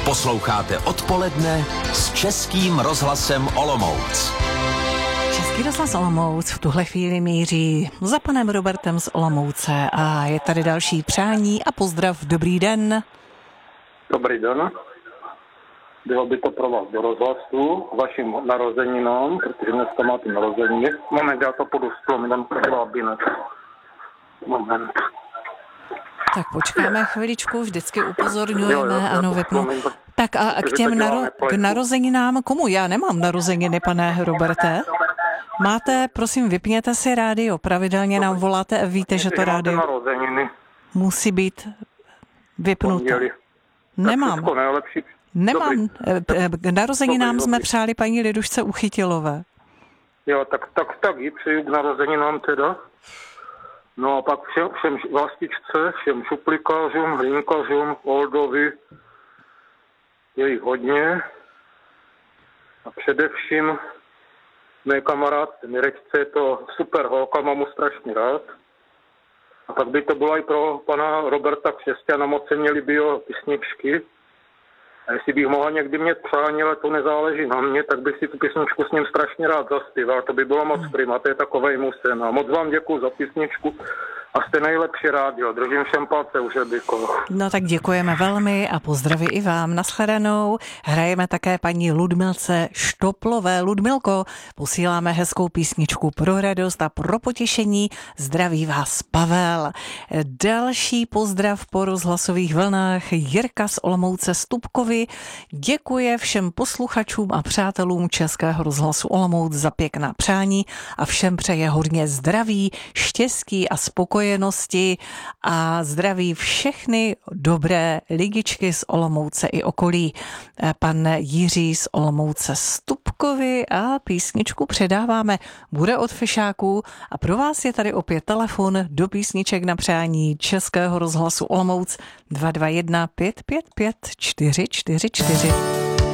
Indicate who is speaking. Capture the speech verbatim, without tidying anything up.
Speaker 1: Posloucháte Odpoledne s Českým rozhlasem Olomouc.
Speaker 2: Český rozhlas Olomouc v tuhle chvíli míří za panem Robertem z Olomouce a je tady další přání a pozdrav. Dobrý den.
Speaker 3: Dobrý den. Bylo by to pro vás do rozhlasu k vašim narozeninám, protože dneska máte narozeniny. Moment, já to půjdu stlomit, dám kabinet. Moment.
Speaker 2: Tak počkáme chviličku, vždycky upozorňujeme,
Speaker 3: Jo, jo,
Speaker 2: ano, vypnu. Tak a k těm naro- k narozeninám, komu? Já nemám narozeniny, pane Roberte. Máte, prosím, vypněte si rádio, pravidelně nám voláte a víte, že to rádio musí být vypnuté. Nemám. Nemám. K narozeninám jsme přáli paní Lidušce Uchytilové.
Speaker 3: Jo, tak, tak, tak ji přeju k narozeninám teda. No a pak všem, všem vlastičce, všem šuplikářům, hlínkařům, Oldovi, je jich hodně. A především mé kamarádce Mirečce, je to super holka, mám mu strašně rád. A tak by to bylo i pro pana Roberta Křesťana, moc se měli by jeho písničky. A jestli bych mohla někdy mít přání, ale to nezáleží na mě, tak bych si tu písničku s ním strašně rád zaspíval. To by bylo moc prima, to je takovej musen. A moc vám děkuju za písničku a jste nejlepší rádio. Držím všem palce už, Žebíko.
Speaker 2: No tak děkujeme velmi a pozdraví i vám. Nashledanou. Hrajeme také paní Ludmilce Štoplové. Ludmilko, posíláme hezkou písničku pro radost a pro potěšení. Zdraví vás Pavel. Další pozdrav po rozhlasových vlnách. Jirka z Olomouce Stupkovi děkuje všem posluchačům a přátelům Českého rozhlasu Olomouc za pěkná přání a všem přeje hodně zdraví, štěstí a spokojenosti a zdraví všechny dobré lidičky z Olomouce i okolí. Pan Jiří z Olomouce Stupkovi a písničku předáváme. Bude od Fišáků a pro vás je tady opět telefon do písniček na přání Českého rozhlasu Olomouc dva dva jedna pět pět pět čtyři čtyři čtyři.